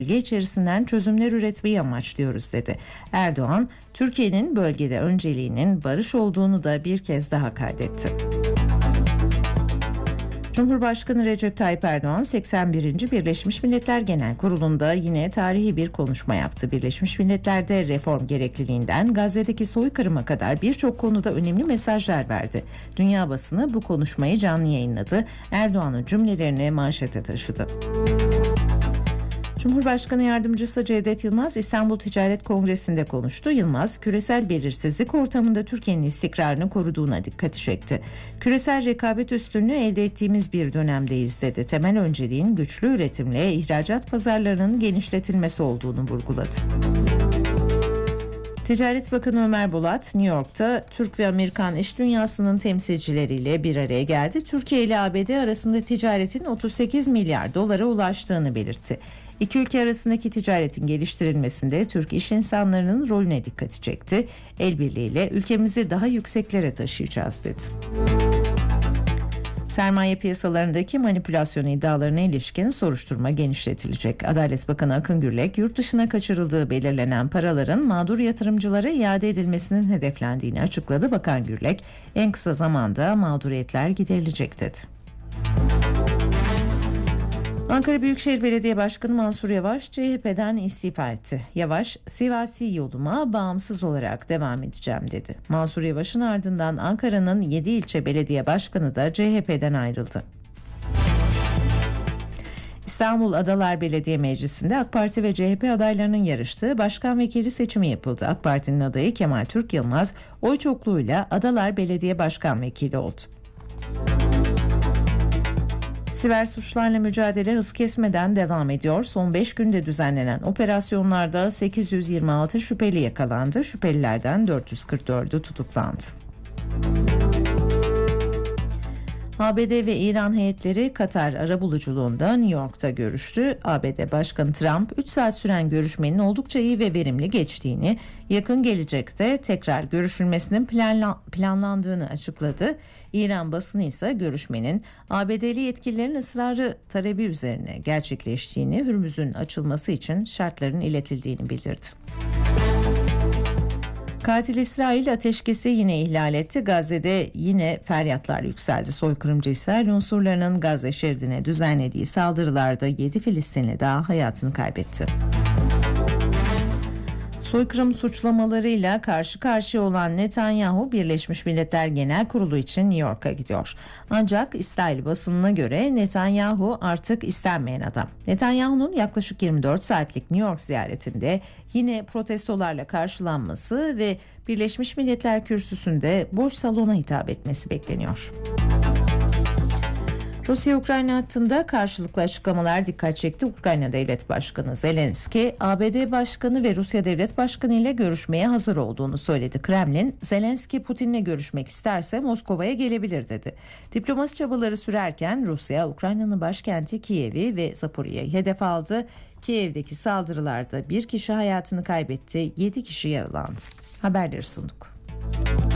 bölge içerisinden çözümler üretmeyi amaçlıyoruz dedi. Erdoğan, Türkiye'nin bölgede önceliğinin barış olduğunu da bir kez daha kaydetti. Cumhurbaşkanı Recep Tayyip Erdoğan 81. Birleşmiş Milletler Genel Kurulu'nda yine tarihi bir konuşma yaptı. Birleşmiş Milletler'de reform gerekliliğinden Gazze'deki soykırıma kadar birçok konuda önemli mesajlar verdi. Dünya basını bu konuşmayı canlı yayınladı. Erdoğan'ın cümlelerini manşete taşıdı. Cumhurbaşkanı Yardımcısı Cevdet Yılmaz İstanbul Ticaret Kongresi'nde konuştu. Yılmaz, küresel belirsizlik ortamında Türkiye'nin istikrarını koruduğuna dikkati çekti. Küresel rekabet üstünlüğü elde ettiğimiz bir dönemdeyiz dedi. Temel önceliğin güçlü üretimle ihracat pazarlarının genişletilmesi olduğunu vurguladı. Ticaret Bakanı Ömer Bolat, New York'ta Türk ve Amerikan iş dünyasının temsilcileriyle bir araya geldi. Türkiye ile ABD arasında ticaretin 38 milyar dolara ulaştığını belirtti. İki ülke arasındaki ticaretin geliştirilmesinde Türk iş insanlarının rolüne dikkati çekti. El birliğiyle ülkemizi daha yükseklere taşıyacağız dedi. Sermaye piyasalarındaki manipülasyon iddialarına ilişkin soruşturma genişletilecek. Adalet Bakanı Akın Gürlek, yurt dışına kaçırıldığı belirlenen paraların mağdur yatırımcılara iade edilmesinin hedeflendiğini açıkladı. Bakan Gürlek, en kısa zamanda mağduriyetler giderilecek dedi. Ankara Büyükşehir Belediye Başkanı Mansur Yavaş CHP'den istifa etti. Yavaş, siyasi yoluma bağımsız olarak devam edeceğim dedi. Mansur Yavaş'ın ardından Ankara'nın 7 ilçe belediye başkanı da CHP'den ayrıldı. İstanbul Adalar Belediye Meclisi'nde AK Parti ve CHP adaylarının yarıştığı başkan vekili seçimi yapıldı. AK Parti'nin adayı Kemal Türk Yılmaz oy çokluğuyla Adalar Belediye Başkan Vekili oldu. Siber suçlarla mücadele hız kesmeden devam ediyor. Son 5 günde düzenlenen operasyonlarda 826 şüpheli yakalandı. Şüphelilerden 444'ü tutuklandı. ABD ve İran heyetleri Katar arabuluculuğunda New York'ta görüştü. ABD Başkanı Trump 3 saat süren görüşmenin oldukça iyi ve verimli geçtiğini, yakın gelecekte tekrar görüşülmesinin planlandığını açıkladı. İran basını ise görüşmenin ABD'li yetkililerin ısrarı talebi üzerine gerçekleştiğini, Hürmüz'ün açılması için şartların iletildiğini bildirdi. Katil İsrail ateşkesi yine ihlal etti. Gazze'de yine feryatlar yükseldi. Soykırımcı İsrail unsurlarının Gazze şeridine düzenlediği saldırılarda 7 Filistinli daha hayatını kaybetti. Soykırım suçlamalarıyla karşı karşıya olan Netanyahu, Birleşmiş Milletler Genel Kurulu için New York'a gidiyor. Ancak İsrail basınına göre Netanyahu artık istenmeyen adam. Netanyahu'nun yaklaşık 24 saatlik New York ziyaretinde yine protestolarla karşılanması ve Birleşmiş Milletler kürsüsünde boş salona hitap etmesi bekleniyor. Rusya-Ukrayna hattında karşılıklı açıklamalar dikkat çekti. Ukrayna Devlet Başkanı Zelenski, ABD Başkanı ve Rusya Devlet Başkanı ile görüşmeye hazır olduğunu söyledi. Kremlin, Zelenski Putin'le görüşmek isterse Moskova'ya gelebilir dedi. Diplomasi çabaları sürerken Rusya, Ukrayna'nın başkenti Kiev'i ve Zaporia'yı hedef aldı. Kiev'deki saldırılarda bir kişi hayatını kaybetti, 7 kişi yaralandı. Haberleri sunduk.